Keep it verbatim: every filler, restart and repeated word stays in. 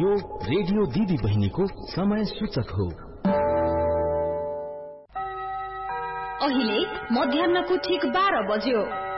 यो रेडियो दिदी बहिनीको समय सूचक हो। अहिले मध्याह्नको ठिक बाह्र बज्यो।